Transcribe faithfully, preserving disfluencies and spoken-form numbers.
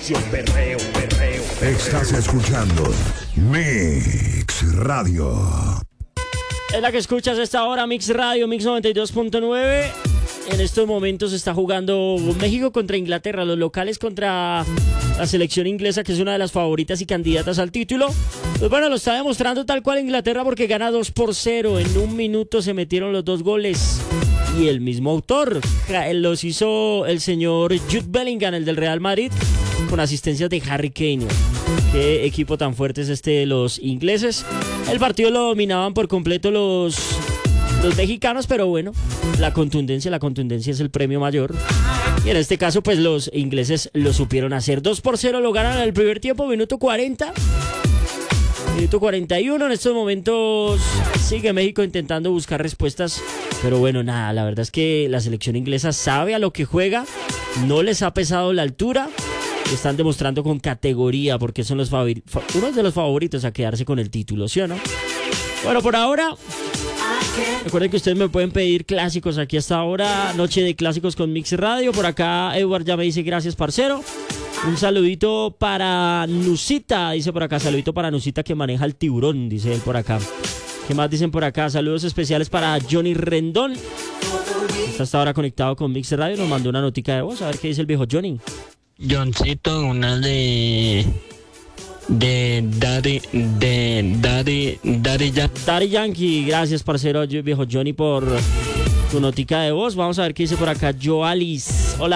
estación Perreo, Perreo, Perreo. Estás escuchando Mix Radio. Es la que escuchas a esta hora, Mix Radio, Mix noventa y dos punto nueve. En estos momentos está jugando México contra Inglaterra, los locales contra la selección inglesa, que es una de las favoritas y candidatas al título. Pues bueno, lo está demostrando tal cual Inglaterra porque gana dos por cero. En un minuto se metieron los dos goles. Y el mismo autor los hizo el señor Jude Bellingham, el del Real Madrid, con asistencias de Harry Kane. Qué equipo tan fuerte es este de los ingleses. El partido lo dominaban por completo los... los mexicanos, pero bueno, la contundencia, la contundencia es el premio mayor. Y en este caso, pues los ingleses lo supieron hacer. dos por cero lo ganan en el primer tiempo, minuto cuarenta. Minuto cuarenta y uno. En estos momentos sigue México intentando buscar respuestas. Pero bueno, nada, la verdad es que la selección inglesa sabe a lo que juega. No les ha pesado la altura. Están demostrando con categoría porque son los favor- uno de los favoritos a quedarse con el título, ¿sí o no? Bueno, por ahora... recuerden que ustedes me pueden pedir clásicos aquí hasta ahora, noche de clásicos con Mix Radio. Por acá Edward ya me dice gracias, parcero. Un saludito para Nusita, dice por acá, saludito para Nusita que maneja el tiburón, dice él por acá. ¿Qué más dicen por acá? Saludos especiales para Johnny Rendón. Está hasta ahora conectado con Mix Radio, nos mandó una notica de voz, a ver qué dice el viejo Johnny. Johncito, una de... De Daddy, de Daddy, Daddy Yankee. Daddy Yankee, gracias parcero viejo Johnny por tu notica de voz. Vamos a ver qué dice por acá Joalis. Hola.